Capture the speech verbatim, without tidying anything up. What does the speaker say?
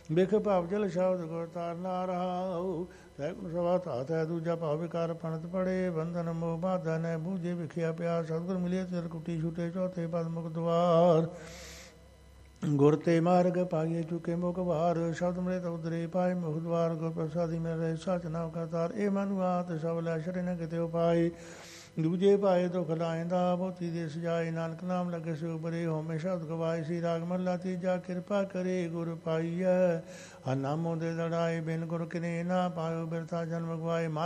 ਬਿਖ ਭਾਵ ਜਲ ਸ਼ਬਦ ਗੁਰ ਤਾਰਨਾ ਰਹਾਉ। ਤੈ ਗੁਣ ਸਭਾ ਧਾਤ ਹੈ ਦੂਜਾ ਭਾਵ ਵਿਕਾਰ ਪੰਡਤ ਪੜੇ। ਬੰਧਨ ਮੋਹ ਬਾਧਾ ਨੈ ਬੂਝੇ ਵਿਖਿਆ ਪਿਆਰ। ਸਤਿਗੁਰ ਮਿਲੇ ਤਿਰ ਕੁਟੀ ਛੁਟੇ ਚੌਥੇ ਪਦ ਮੁਖ ਦੁਆਰ। ਗੁਰ ਤੇ ਮਾਰਗ ਪਾਈਏ ਚੁਕੇ ਮੁਖ ਵਾਰ। ਸ਼ਬਦ ਮਿਲੇ ਤਉ ਉਦਰੇ ਪਾਏ ਮੁਖ ਦੁਆਰ। ਗੁਰ ਪ੍ਰਸਾਦੀ ਮਿਲ ਰਹੇ ਸਚ ਨਾਮ ਕਰਤਾਰ। ਇਹ ਮਨੁਆਤ ਸਭ ਲੈ ਛੜੇ ਨ ਕਿਤੇ ਉਪਾਏ। ਦੂਜੇ ਪਾਏ ਦੁਖ ਲਾਇਂਦਾ ਬੋਤੀ ਦੇ ਸਜਾਏ। ਨਾਨਕ ਨਾਮ ਲਗੇ ਸੋ ਬਰੇ ਹੋਮੇ ਸ਼ਬਦ ਗਵਾਏ। ਸੀ ਰਾਗ ਮਹਲਾ ਤੀਜਾ ਕਿਰਪਾ ਕਰੇ ਗੁਰ ਪਾਈਐ। ਹਰ ਨਾਮੋਂ ਦੇ ਲੜਾਏ ਬਿਨ ਗੁਰ ਕਿਨੇ ਨਾ ਪਾਇਓ। ਬਿਰਥਾ ਜਨਮ ਗਵਾਏ।